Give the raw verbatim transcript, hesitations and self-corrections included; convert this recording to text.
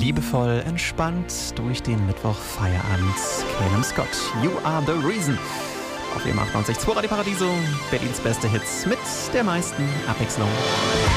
liebevoll, entspannt durch den Mittwoch-Feierabend. Calum Scott, You Are The Reason. Auf dem achtundneunzig Komma zwei Radio Paradiso, Berlins beste Hits mit der meisten Abwechslung.